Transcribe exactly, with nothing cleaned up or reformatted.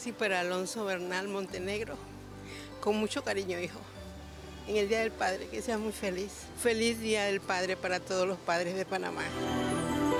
Sí, para Alonso Bernal Montenegro, con mucho cariño, hijo. En el Día del Padre, que seas muy feliz. Feliz Día del Padre para todos los padres de Panamá.